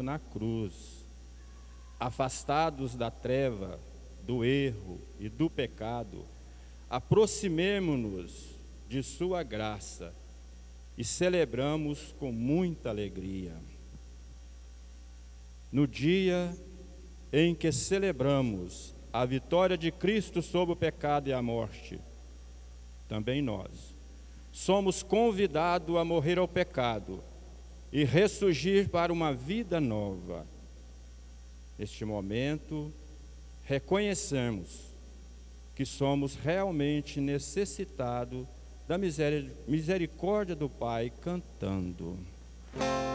consumado na cruz. Afastados da treva, do erro e do pecado, aproximemo-nos de sua graça e celebramos com muita alegria. No dia em que celebramos a vitória de Cristo sobre o pecado e a morte, também nós somos convidados a morrer ao pecado e ressurgir para uma vida nova. Neste momento, reconhecemos que somos realmente necessitados da misericórdia do Pai, cantando: